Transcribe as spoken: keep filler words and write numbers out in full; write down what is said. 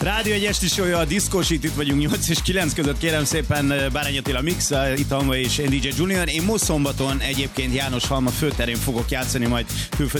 Rádió egy esti show, a Diszkósít, itt vagyunk nyolc és kilenc között, kérem szépen, Bárány Attila Mix, itt Alma és én dé dzsé Junior. Én most szombaton egyébként János Halma főterén fogok játszani majd külföldi